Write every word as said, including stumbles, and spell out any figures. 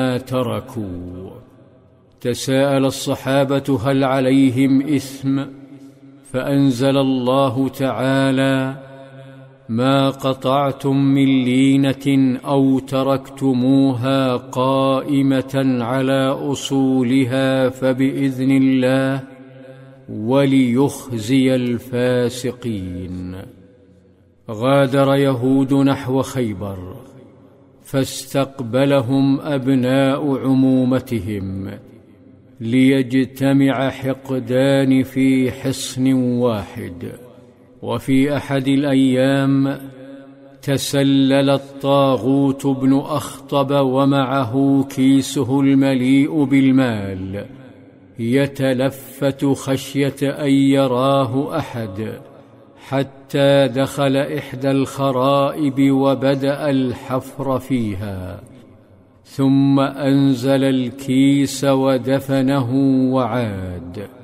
تركوا. تساءل الصحابة هل عليهم إثم؟ فأنزل الله تعالى: ما قطعتم من لينة أو تركتموها قائمة على أصولها فبإذن الله وليخزي الفاسقين. غادر يهود نحو خيبر، فاستقبلهم أبناء عمومتهم ليجتمع حقدان في حصن واحد. وفي أحد الأيام تسلل الطاغوت بن أخطب ومعه كيسه المليء بالمال يتلفت خشية أن يراه أحد، حتى دخل إحدى الخرائب وبدأ الحفر فيها، ثم أنزل الكيس ودفنه وعاد.